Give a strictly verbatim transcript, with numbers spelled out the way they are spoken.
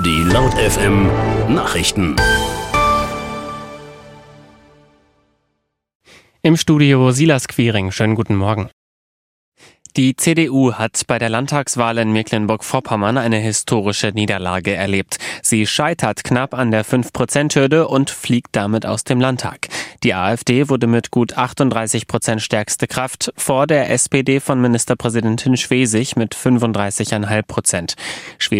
Die Laut F M Nachrichten. Im Studio Silas Quiring. Schönen guten Morgen. Die C D U hat bei der Landtagswahl in Mecklenburg-Vorpommern eine historische Niederlage erlebt. Sie scheitert knapp an der fünf Prozent Hürde und fliegt damit aus dem Landtag. Die AfD wurde mit gut achtunddreißig Prozent stärkste Kraft vor der S P D von Ministerpräsidentin Schwesig mit fünfunddreißig Komma fünf Prozent.